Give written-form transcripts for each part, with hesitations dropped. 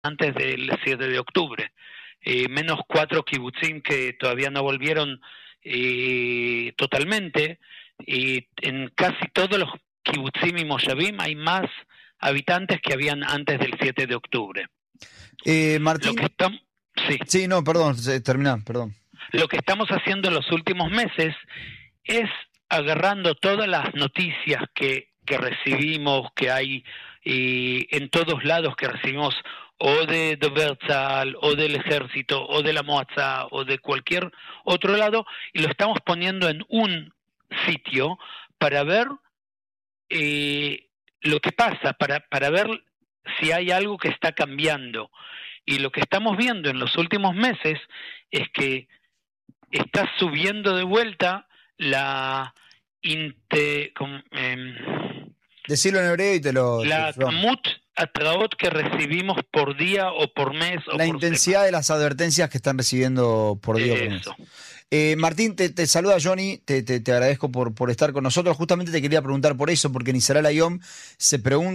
antes del 7 de octubre. Menos 4 kibutzim que todavía no volvieron totalmente. En casi todos los kibutzim y moshavim hay más habitantes que habían antes del 7 de octubre. Martín. Sí. Sí, no, perdón, terminá, perdón. Lo que estamos haciendo en los últimos meses es agarrando todas las noticias que recibimos, que hay en todos lados que recibimos, o de Dover Tzahal, o del ejército, o de la Moatzá, o de cualquier otro lado, y lo estamos poniendo en un sitio para ver lo que pasa, para ver si hay algo que está cambiando. Y lo que estamos viendo en los últimos meses es que está subiendo de vuelta la decirlo en hebreo y te lo... La kamut atraot que recibimos por día o por mes. O la por intensidad semana de las advertencias que están recibiendo por día o por mes. Martín, te saluda Johnny, te agradezco por estar con nosotros. Justamente te quería preguntar por eso, porque en Israel Hayom se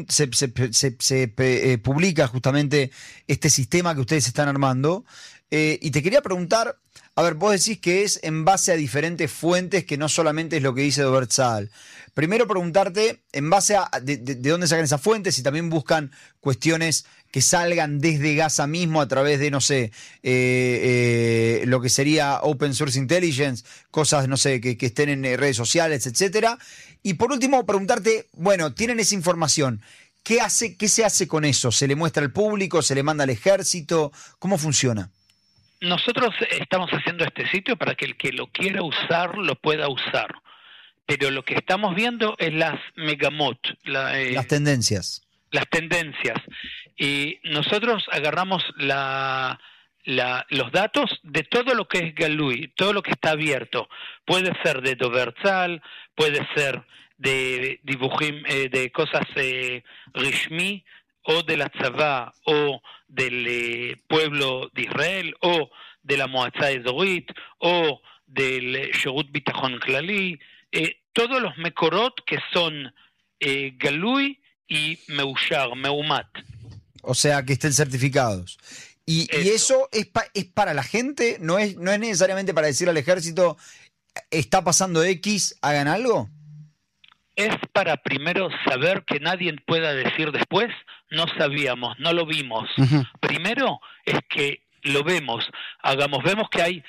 publica justamente este sistema que ustedes están armando. Y te quería preguntar, a ver, vos decís que es en base a diferentes fuentes, que no solamente es lo que dice Dover Tzahal. Primero preguntarte, en base a de dónde sacan esas fuentes, si también buscan cuestiones que salgan desde Gaza mismo a través de, no sé, lo que sería Open Source Intelligence, cosas, no sé, que estén en redes sociales, etcétera. Y por último, preguntarte, bueno, tienen esa información, ¿qué se hace con eso? ¿Se le muestra al público? ¿Se le manda al ejército? ¿Cómo funciona? Nosotros estamos haciendo este sitio para que el que lo quiera usar, lo pueda usar. Pero lo que estamos viendo es las megamot. Las tendencias. Las tendencias. Y nosotros agarramos los datos de todo lo que es Galui, todo lo que está abierto. Puede ser de Dover Tzahal, puede ser de dibujim, de cosas Rishmi, o de la Tzavá, o del pueblo de Israel, o de la Moatzá Ezorit, o del Shirut Bitachon Klali, todos los Mekorot que son Galui y Meushar, Meumat. O sea, que estén certificados. Y eso es para la gente, no es necesariamente para decir al ejército, está pasando X, hagan algo. Es para primero saber que nadie pueda decir después, no sabíamos, no lo vimos. Uh-huh. Primero es que lo vemos, vemos que hay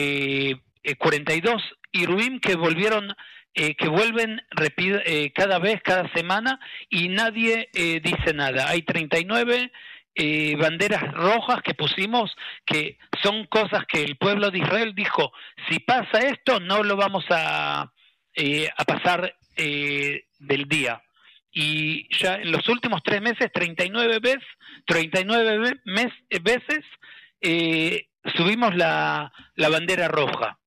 42 Iruim que volvieron, que vuelven cada semana y nadie dice nada. Hay 39 banderas rojas que pusimos, que son cosas que el pueblo de Israel dijo, si pasa esto no lo vamos a pasar del día. Y ya en los últimos 3 meses, 39 veces subimos la bandera roja.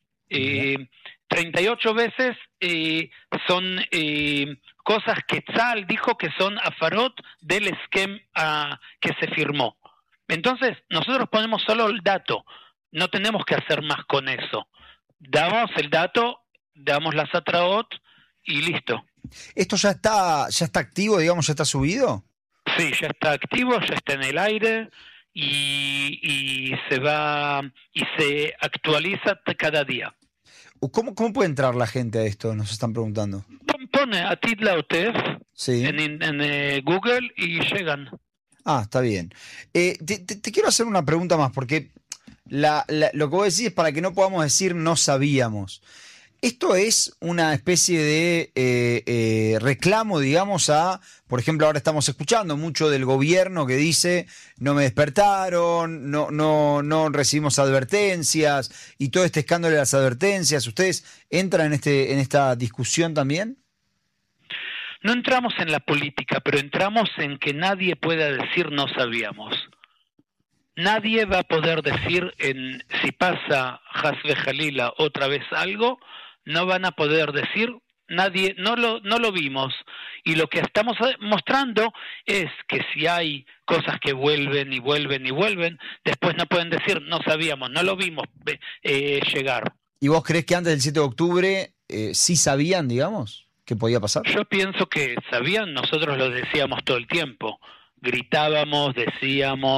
38 veces son cosas que Tzahal dijo que son afarot del esquema que se firmó. Entonces, nosotros ponemos solo el dato, no tenemos que hacer más con eso. Damos el dato, damos las atraot y listo. ¿Esto ya está activo, digamos, ya está subido? Sí, ya está activo, ya está en el aire y se actualiza cada día. ¿Cómo puede entrar la gente a esto? Nos están preguntando. Pone Atid Laotef sí. en Google y llegan. Ah, está bien. Te quiero hacer una pregunta más, porque lo que vos decís es para que no podamos decir no sabíamos. ¿Esto es una especie de reclamo, digamos, por ejemplo, ahora estamos escuchando mucho del gobierno que dice no me despertaron, no recibimos advertencias y todo este escándalo de las advertencias? ¿Ustedes entran en esta discusión también? No entramos en la política, pero entramos en que nadie pueda decir no sabíamos. Nadie va a poder decir si pasa Hasbe Jalila otra vez algo, no van a poder decir, nadie, no lo vimos. Y lo que estamos mostrando es que si hay cosas que vuelven y vuelven y vuelven, después no pueden decir, no sabíamos, no lo vimos llegar. ¿Y vos crees que antes del 7 de octubre sí sabían, digamos, que podía pasar? Yo pienso que sabían, nosotros lo decíamos todo el tiempo. gritábamos, decíamos,